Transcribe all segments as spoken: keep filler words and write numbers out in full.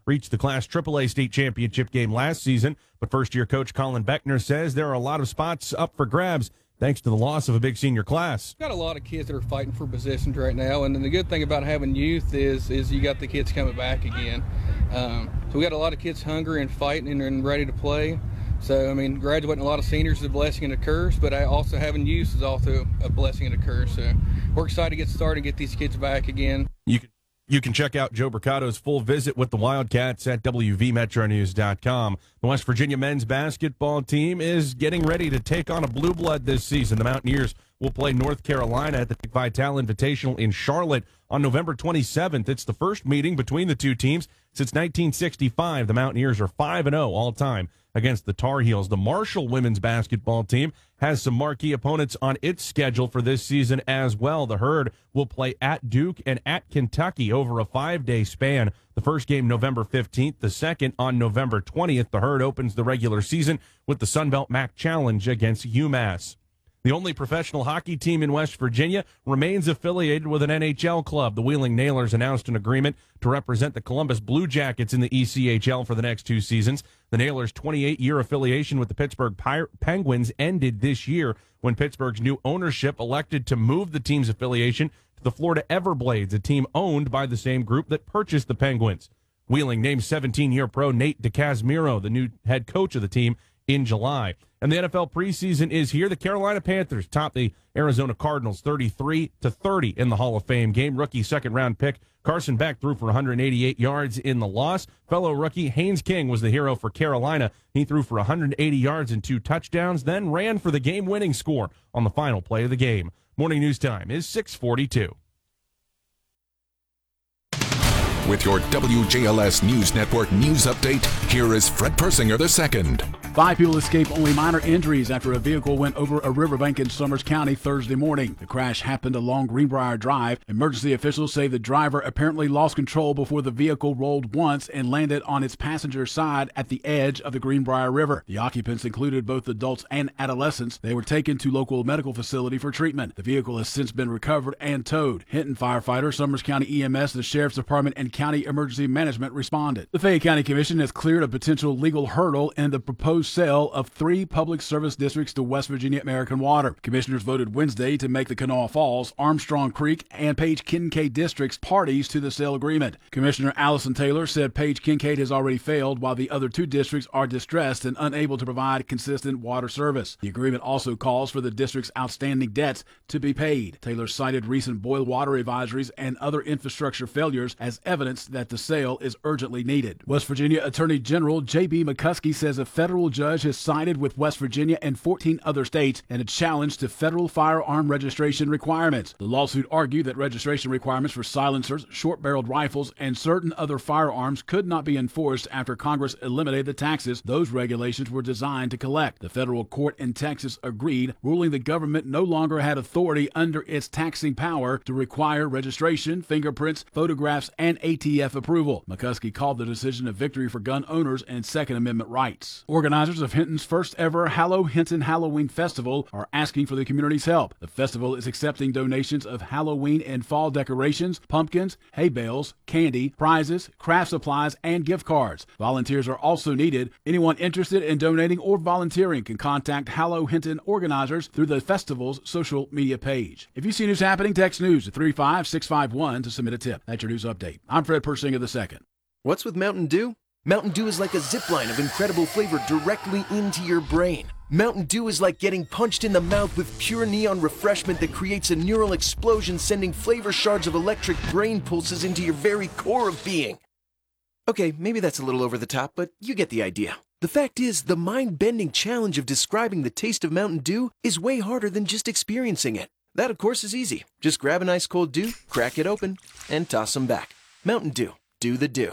reached the Class triple A state championship game last season, but first-year coach Colin Beckner says there are a lot of spots up for grabs thanks to the loss of a big senior class. Got a lot of kids that are fighting for positions right now, and then the good thing about having youth is is you got the kids coming back again. Um, so we got a lot of kids hungry and fighting and ready to play. So, I mean, graduating a lot of seniors is a blessing and a curse, but also having youth is also a blessing and a curse. So we're excited to get started and get these kids back again. You can You can check out Joe Bricato's full visit with the Wildcats at W V Metro News dot com. The West Virginia men's basketball team is getting ready to take on a blue blood this season. The Mountaineers will play North Carolina at the Vital Invitational in Charlotte on November twenty-seventh. It's the first meeting between the two teams since nineteen sixty-five. The Mountaineers are five and oh all-time against the Tar Heels. The Marshall women's basketball team has some marquee opponents on its schedule for this season as well. The Herd will play at Duke and at Kentucky over a five-day span. The first game November fifteenth, the second on November twentieth. The Herd opens the regular season with the Sunbelt M A C Challenge against UMass. The only professional hockey team in West Virginia remains affiliated with an N H L club. The Wheeling Nailers announced an agreement to represent the Columbus Blue Jackets in the E C H L for the next two seasons. The Nailers' twenty-eight-year affiliation with the Pittsburgh Pir- Penguins ended this year when Pittsburgh's new ownership elected to move the team's affiliation to the Florida Everblades, a team owned by the same group that purchased the Penguins. Wheeling named seventeen-year pro Nate DeCasmiro the new head coach of the team in July. And the N F L preseason is here. The Carolina Panthers top the Arizona Cardinals thirty-three to thirty in the Hall of Fame game. Rookie second-round pick Carson Beck threw for one hundred eighty-eight yards in the loss. Fellow rookie Haynes King was the hero for Carolina. He threw for one hundred eighty yards and two touchdowns, then ran for the game-winning score on the final play of the game. Morning news time is six forty-two. With your W J L S News Network news update, here is Fred Persinger the second. Five people escaped only minor injuries after a vehicle went over a riverbank in Summers County Thursday morning. The crash happened along Greenbrier Drive. Emergency officials say the driver apparently lost control before the vehicle rolled once and landed on its passenger side at the edge of the Greenbrier River. The occupants included both adults and adolescents. They were taken to local medical facility for treatment. The vehicle has since been recovered and towed. Hinton firefighters, Summers County E M S, the Sheriff's Department, and County Emergency Management responded. The Fayette County Commission has cleared a potential legal hurdle in the proposed sale of three public service districts to West Virginia American Water. Commissioners voted Wednesday to make the Kanawha Falls, Armstrong Creek, and Page Kincaid districts parties to the sale agreement. Commissioner Allison Taylor said Page Kincaid has already failed, while the other two districts are distressed and unable to provide consistent water service. The agreement also calls for the district's outstanding debts to be paid. Taylor cited recent boil water advisories and other infrastructure failures as evidence that the sale is urgently needed. West Virginia Attorney General J B McCuskey says a federal judge has sided with West Virginia and fourteen other states in a challenge to federal firearm registration requirements. The lawsuit argued that registration requirements for silencers, short-barreled rifles, and certain other firearms could not be enforced after Congress eliminated the taxes those regulations were designed to collect. The federal court in Texas agreed, ruling the government no longer had authority under its taxing power to require registration, fingerprints, photographs, and A T F approval. McCuskey called the decision a victory for gun owners and Second Amendment rights. Organizers of Hinton's first ever Hallow Hinton Halloween Festival are asking for the community's help. The festival is accepting donations of Halloween and fall decorations, pumpkins, hay bales, candy, prizes, craft supplies, and gift cards. Volunteers are also needed. Anyone interested in donating or volunteering can contact Hallow Hinton organizers through the festival's social media page. If you see news happening, text news to three five six five one to submit a tip. That's your news update. I'm Fred Persinger the second. What's with Mountain Dew? Mountain Dew is like a zip line of incredible flavor directly into your brain. Mountain Dew is like getting punched in the mouth with pure neon refreshment that creates a neural explosion, sending flavor shards of electric brain pulses into your very core of being. Okay, maybe that's a little over the top, but you get the idea. The fact is, the mind-bending challenge of describing the taste of Mountain Dew is way harder than just experiencing it. That, of course, is easy. Just grab an ice cold Dew, crack it open, and toss them back. Mountain Dew. Do the Dew.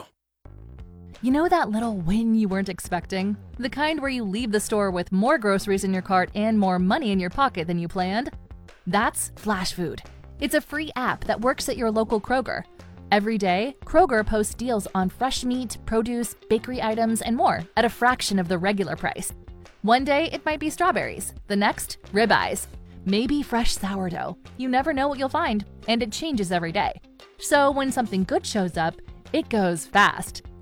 You know that little win you weren't expecting? The kind where you leave the store with more groceries in your cart and more money in your pocket than you planned? That's Flash Food. It's a free app that works at your local Kroger. Every day, Kroger posts deals on fresh meat, produce, bakery items, and more at a fraction of the regular price. One day, it might be strawberries. The next, ribeyes. Maybe fresh sourdough. You never know what you'll find, and it changes every day. So when something good shows up, it goes fast.